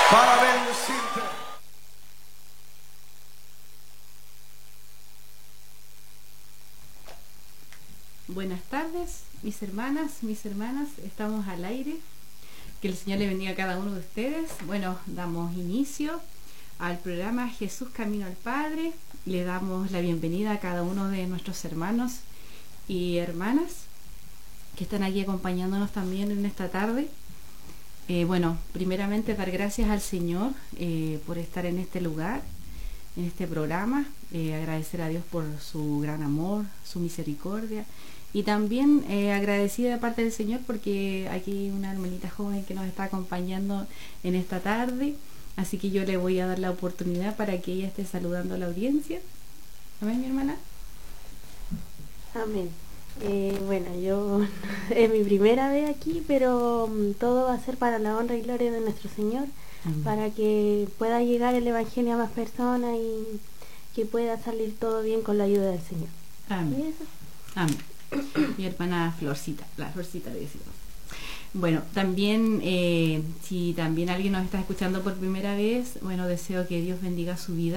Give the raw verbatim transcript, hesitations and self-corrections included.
para bendecirte. Buenas tardes, mis hermanas, mis hermanas, estamos al aire. Que el Señor le bendiga a cada uno de ustedes. Bueno, damos inicio al programa Jesús Camino al Padre. Le damos la bienvenida a cada uno de nuestros hermanos y hermanas que están aquí acompañándonos también en esta tarde. Eh, bueno, primeramente dar gracias al Señor eh, por estar en este lugar, en este programa, eh, agradecer a Dios por su gran amor, su misericordia, y también eh, agradecida de parte del Señor porque aquí hay una hermanita joven que nos está acompañando en esta tarde, así que yo le voy a dar la oportunidad para que ella esté saludando a la audiencia. ¿Amén, mi hermana? Amén. Eh, bueno, yo es mi primera vez aquí, pero um, todo va a ser para la honra y gloria de nuestro Señor, amén, para que pueda llegar el Evangelio a más personas y que pueda salir todo bien con la ayuda del Señor. Amén. Amén. Mi hermana Florcita, la Florcita decimos. Bueno, también eh, si también alguien nos está escuchando por primera vez, bueno, deseo que Dios bendiga su vida.